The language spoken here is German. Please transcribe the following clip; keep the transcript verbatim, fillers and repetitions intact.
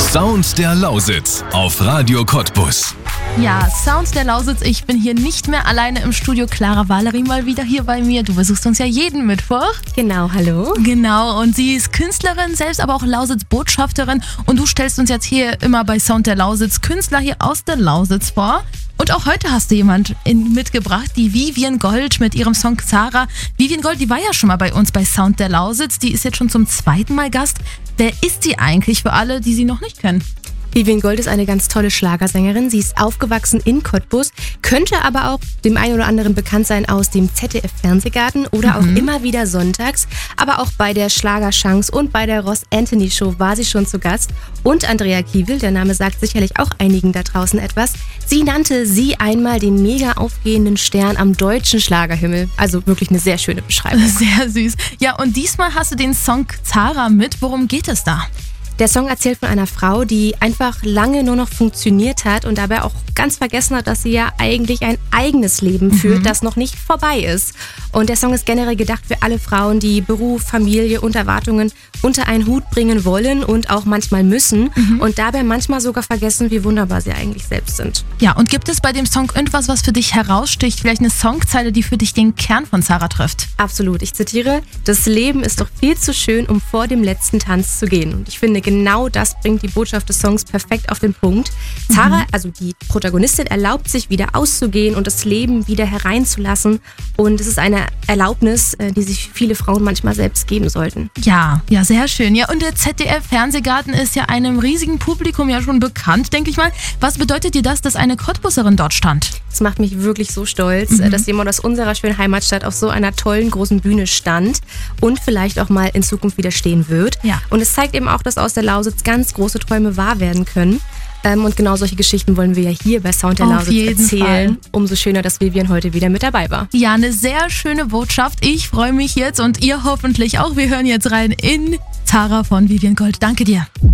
Sound der Lausitz auf Radio Cottbus. Ja, Sound der Lausitz. Ich bin hier nicht mehr alleine im Studio. Clara Valerie mal wieder hier bei mir. Du besuchst uns ja jeden Mittwoch. Genau, hallo. Genau, und sie ist Künstlerin, selbst aber auch Lausitz-Botschafterin. Und du stellst uns jetzt hier immer bei Sound der Lausitz Künstler hier aus der Lausitz vor. Und auch heute hast du jemand in, mitgebracht, die Vivian Gold mit ihrem Song Zara. Vivian Gold, die war ja schon mal bei uns bei Sound der Lausitz. Die ist jetzt schon zum zweiten Mal Gast. Wer ist sie eigentlich für alle, die sie noch nicht kennen? Vivian Gold ist eine ganz tolle Schlagersängerin. Sie ist aufgewachsen in Cottbus, könnte aber auch dem einen oder anderen bekannt sein aus dem Z D F-Fernsehgarten oder mhm. auch immer wieder sonntags. Aber auch bei der Schlagerchance und bei der Ross Anthony Show war sie schon zu Gast. Und Andrea Kiewel, der Name sagt sicherlich auch einigen da draußen etwas. Sie nannte sie einmal den mega aufgehenden Stern am deutschen Schlagerhimmel. Also wirklich eine sehr schöne Beschreibung. Sehr süß. Ja, und diesmal hast du den Song Zara mit. Worum geht es da? Der Song erzählt von einer Frau, die einfach lange nur noch funktioniert hat und dabei auch ganz vergessen hat, dass sie ja eigentlich ein eigenes Leben führt, mhm. das noch nicht vorbei ist. Und der Song ist generell gedacht für alle Frauen, die Beruf, Familie und Erwartungen unter einen Hut bringen wollen und auch manchmal müssen mhm. und dabei manchmal sogar vergessen, wie wunderbar sie eigentlich selbst sind. Ja, und gibt es bei dem Song irgendwas, was für dich heraussticht? Vielleicht eine Songzeile, die für dich den Kern von Zara trifft? Absolut. Ich zitiere: Das Leben ist doch viel zu schön, um vor dem letzten Tanz zu gehen. Und ich finde, genau das bringt die Botschaft des Songs perfekt auf den Punkt. Zara, also die Protagonistin, erlaubt sich wieder auszugehen und das Leben wieder hereinzulassen. Und es ist eine Erlaubnis, die sich viele Frauen manchmal selbst geben sollten. Ja, ja, sehr schön. Ja, und der Z D F-Fernsehgarten ist ja einem riesigen Publikum ja schon bekannt, denke ich mal. Was bedeutet dir das, dass eine Cottbuserin dort stand? Das macht mich wirklich so stolz, mhm. dass jemand aus unserer schönen Heimatstadt auf so einer tollen großen Bühne stand und vielleicht auch mal in Zukunft wieder stehen wird. Ja. Und es zeigt eben auch, dass aus der Lausitz ganz große Träume wahr werden können. Ähm, und genau solche Geschichten wollen wir ja hier bei Sound der Auf Lausitz jeden erzählen. Fall. Umso schöner, dass Vivian heute wieder mit dabei war. Ja, eine sehr schöne Botschaft. Ich freue mich jetzt und ihr hoffentlich auch. Wir hören jetzt rein in Zara von Vivian Gold. Danke dir.